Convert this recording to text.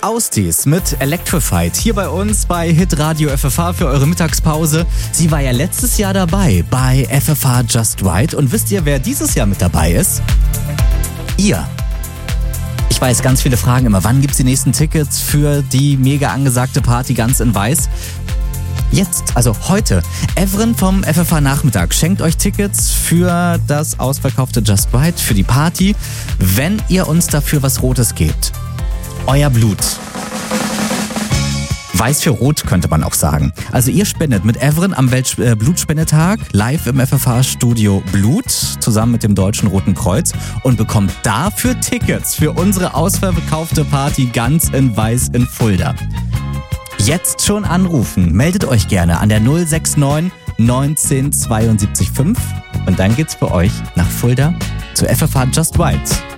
Austis mit Electrified hier bei uns bei Hitradio FFH für eure Mittagspause. Sie war ja letztes Jahr dabei bei FFH Just Right. Und wisst ihr, wer dieses Jahr mit dabei ist? Ihr. Ich weiß, ganz viele fragen immer, wann gibt's die nächsten Tickets für die mega angesagte Party ganz in weiß? Jetzt, also heute. Evren vom FFH Nachmittag schenkt euch Tickets für das ausverkaufte Just Right, für die Party, wenn ihr uns dafür was Rotes gebt. Euer Blut. Weiß für Rot könnte man auch sagen. Also ihr spendet mit Evren am Weltblutspendetag live im FFH-Studio Blut zusammen mit dem Deutschen Roten Kreuz und bekommt dafür Tickets für unsere ausverkaufte Party ganz in weiß in Fulda. Jetzt schon anrufen. Meldet euch gerne an der 069 19 72 5 und dann geht's für euch nach Fulda zu FFH Just Right.